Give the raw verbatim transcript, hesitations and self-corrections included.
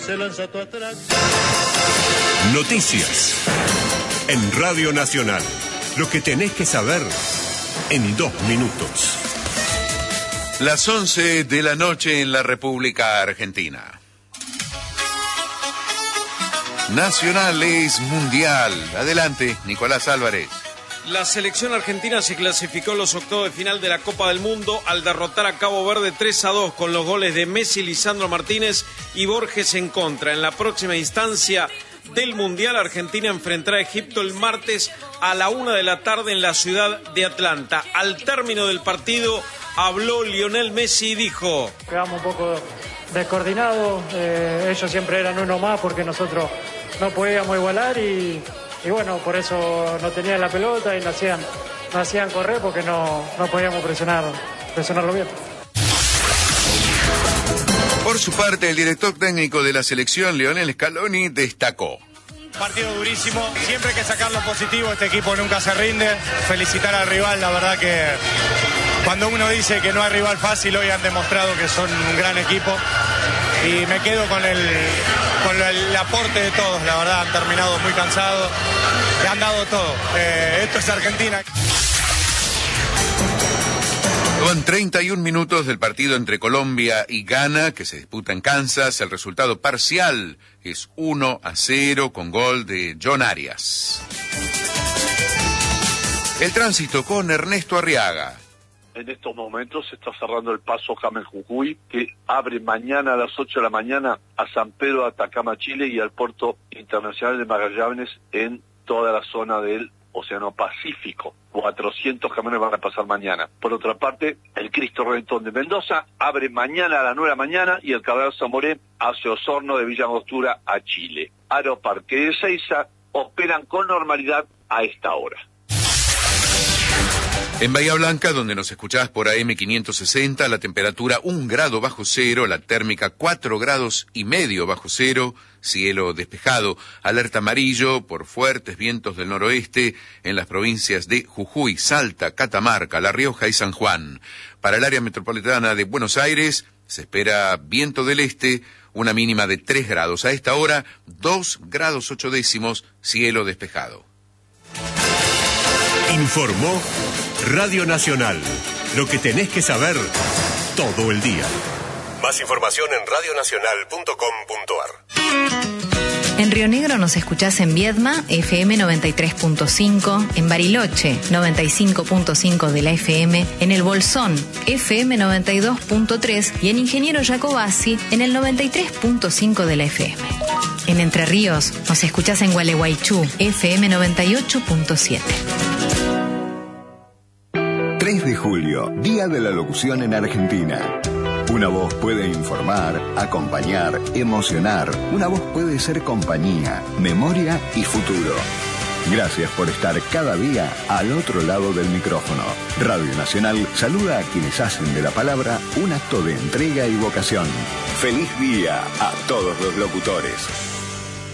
se lanza tu atrás. Noticias en Radio Nacional. Lo que tenés que saber en dos minutos. Las once de la noche en la República Argentina. Nacional es mundial. Adelante, Nicolás Álvarez. La selección argentina se clasificó en los octavos de final de la Copa del Mundo al derrotar a Cabo Verde tres a dos con los goles de Messi, Lisandro Martínez y Borges en contra. En la próxima instancia del Mundial, Argentina enfrentará a Egipto el martes a la una de la tarde en la ciudad de Atlanta. Al término del partido habló Lionel Messi y dijo: quedamos un poco descoordinados, eh, ellos siempre eran uno más porque nosotros no podíamos igualar y, y bueno, por eso no tenían la pelota y nos hacían, nos hacían correr porque no, no podíamos presionar, presionarlo bien. Por su parte, el director técnico de la selección, Lionel Scaloni, destacó: partido durísimo, siempre hay que sacar lo positivo, este equipo nunca se rinde. Felicitar al rival, la verdad que cuando uno dice que no hay rival fácil, hoy han demostrado que son un gran equipo y me quedo con el, con el aporte de todos, la verdad han terminado muy cansados y han dado todo. Eh, esto es Argentina. Con treinta y un minutos del partido entre Colombia y Ghana, que se disputa en Kansas, el resultado parcial es uno a cero con gol de John Arias. El tránsito con Ernesto Arriaga. En estos momentos se está cerrando el paso James Jujuy, que abre mañana a las ocho de la mañana a San Pedro de Atacama, Chile, y al puerto internacional de Magallanes en toda la zona del Océano Pacífico. cuatrocientos camiones van a pasar mañana. Por otra parte, el Cristo Redentor de Mendoza abre mañana a las nueve de la mañana y el Cardenal Zamoré hacia Osorno de Villa Angostura a Chile. Aeroparque de Ezeiza operan con normalidad a esta hora. En Bahía Blanca, donde nos escuchás por A M quinientos sesenta, la temperatura un grado bajo cero, la térmica cuatro grados y medio bajo cero, cielo despejado, alerta amarillo por fuertes vientos del noroeste en las provincias de Jujuy, Salta, Catamarca, La Rioja y San Juan. Para el área metropolitana de Buenos Aires se espera viento del este, una mínima de tres grados. A esta hora, dos grados ocho décimos, cielo despejado. Informó Radio Nacional. Lo que tenés que saber todo el día. Más información en radio nacional punto com punto ar. En Río Negro nos escuchás en Viedma, F M noventa y tres punto cinco, en Bariloche, noventa y cinco punto cinco de la F M, en El Bolsón, F M noventa y dos punto tres y en Ingeniero Jacobasi, en el noventa y tres punto cinco de la F M. En Entre Ríos nos escuchás en Gualeguaychú, F M noventa y ocho punto siete. tres de julio, Día de la Locución en Argentina. Una voz puede informar, acompañar, emocionar. Una voz puede ser compañía, memoria y futuro. Gracias por estar cada día al otro lado del micrófono. Radio Nacional saluda a quienes hacen de la palabra un acto de entrega y vocación. ¡Feliz día a todos los locutores!